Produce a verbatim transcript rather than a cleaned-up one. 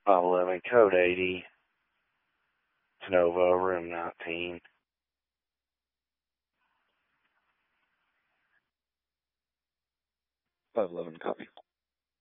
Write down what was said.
five eleven, code eighty, Tanovo, room nineteen. five eleven, copy.